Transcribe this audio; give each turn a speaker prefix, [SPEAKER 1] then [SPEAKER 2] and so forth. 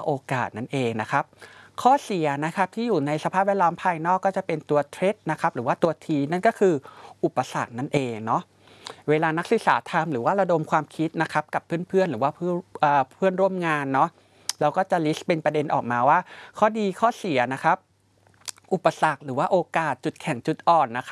[SPEAKER 1] โอกาสนั่นเองนะครับข้อเสียนะครับที่อยู่ในสภาพแวดล้อมภายนอกก็จะเป็นตัว threat นะครับหรือว่าตัว T นั่นก็คืออุปสรรคนั่นเองเนาะเวลานักศึกษาทำหรือว่าระดมความคิดนะครับกับเพื่อนๆหรือว่าเพื่อนร่วมงานเนาะเราก็จะ list เป็นประเด็นออกมาว่าข้อดีข้อเสียนะครับอุปสรรคหรือว่าโอกาสจุดแข็งจุดอ่อนนะครับ